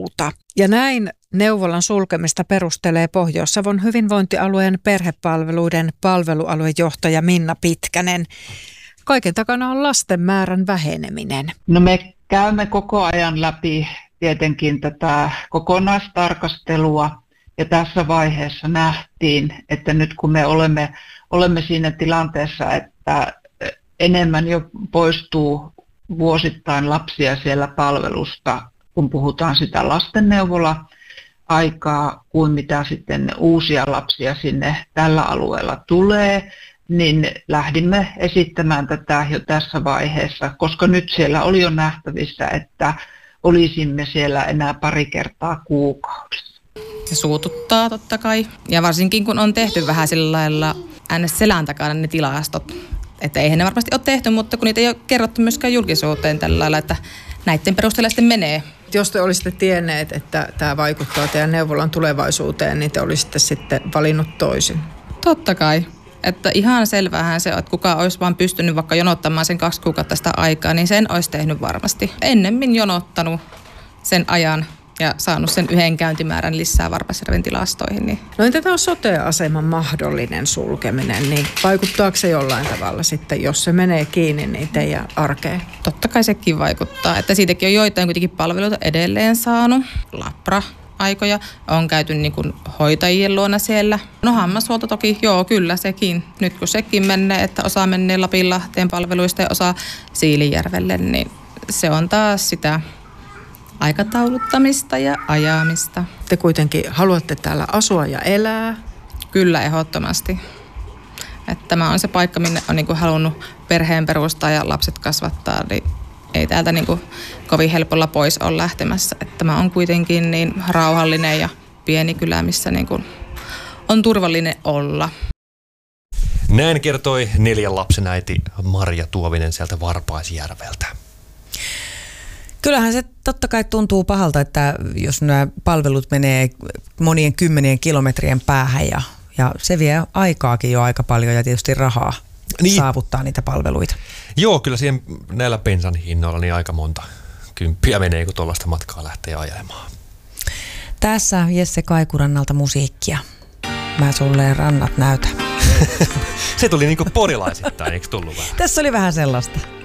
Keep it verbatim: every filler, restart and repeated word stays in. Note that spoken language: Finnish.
muuta. Ja näin neuvolan sulkemista perustelee Pohjois-Savon hyvinvointialueen perhepalveluiden palvelualuejohtaja Minna Pitkänen. Kaiken takana on lasten määrän väheneminen. No me käymme koko ajan läpi tietenkin tätä kokonaistarkastelua ja tässä vaiheessa nähtiin, että nyt kun me olemme, olemme siinä tilanteessa, että enemmän jo poistuu vuosittain lapsia siellä palvelusta, kun puhutaan sitä lastenneuvola-aikaa, kuin mitä sitten uusia lapsia sinne tällä alueella tulee, niin lähdimme esittämään tätä jo tässä vaiheessa, koska nyt siellä oli jo nähtävissä, että olisimme siellä enää pari kertaa kuukaudessa. Se suututtaa totta kai, ja varsinkin kun on tehty vähän sillä lailla äänes selän takana ne tilastot. Että eihän ne varmasti ole tehty, mutta kun niitä ei ole kerrottu myöskään julkisuuteen tällä lailla, että näiden perusteella sitten menee. Jos te olisitte tienneet, että tämä vaikuttaa teidän neuvolan tulevaisuuteen, niin te olisitte sitten valinnut toisin. Totta kai. Että ihan selvähän se on, että kuka olisi vaan pystynyt vaikka jonottamaan sen kaksi kuukautta sitä aikaa, niin sen olisi tehnyt varmasti. Ennemmin jonottanut sen ajan ja saanut sen yhden käyntimäärän lisää Varpaisjärven tilastoihin. Niin. No entä tämä sote-aseman mahdollinen sulkeminen, niin vaikuttaako se jollain tavalla sitten, jos se menee kiinni niin teidän arkeen? Totta kai sekin vaikuttaa, että siitäkin on joitain kuitenkin palveluita edelleen saanut. Lapra. Aikoja. On käyty niin kuin hoitajien luona siellä. No hammashuolto toki, joo kyllä sekin. Nyt kun sekin menee, että osa menee Lapinlahteen palveluista ja osa Siilinjärvelle, niin se on taas sitä aikatauluttamista ja ajamista. Te kuitenkin haluatte täällä asua ja elää? Kyllä, ehdottomasti. Että tämä on se paikka, minne on niin kuin halunnut perheen perustaa ja lapset kasvattaa, niin ei täältä niin kuin kovin helpolla pois ole lähtemässä. Että tämä on kuitenkin niin rauhallinen ja pieni kylä, missä niin kuin on turvallinen olla. Näin kertoi neljän lapsen äiti Marja Tuovinen sieltä Varpaisjärveltä. Kyllähän se totta kai tuntuu pahalta, että jos nämä palvelut menee monien kymmenien kilometrien päähän ja, ja se vie aikaakin jo aika paljon ja tietysti rahaa niin saavuttaa niitä palveluita. Joo, kyllä siihen näillä bensan hinnoilla niin aika monta kymppiä menee, kun tuollaista matkaa lähtee ajelemaan. Tässä Jesse Kaikurannalta musiikkia. Mä sulle rannat näytän. Se tuli niinku porilaisittain, eikö tullut vähän? Tässä oli vähän sellaista.